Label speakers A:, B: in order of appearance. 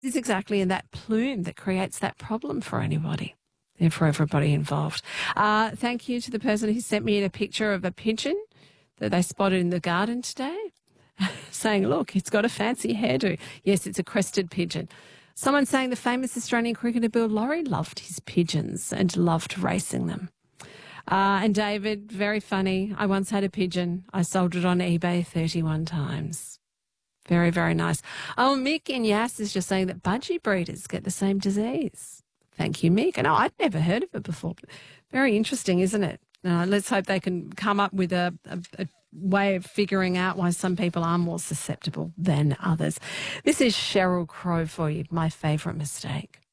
A: It's exactly in that plume that creates that problem for anybody and for everybody involved. Thank you to the person who sent me in a picture of a pigeon that they spotted in the garden today, saying, look, it's got a fancy hairdo. Yes, it's a crested pigeon. Someone saying the famous Australian cricketer Bill Lawry loved his pigeons and loved racing them. And David, very funny. I once had a pigeon. I sold it on eBay 31 times. Very, very nice. Oh, Mick in Yass is just saying that budgie breeders get the same disease. Thank you, Mick. And I'd never heard of it before. Very interesting, isn't it? Let's hope they can come up with a way of figuring out why some people are more susceptible than others. This is Sheryl Crow for you, My Favourite Mistake.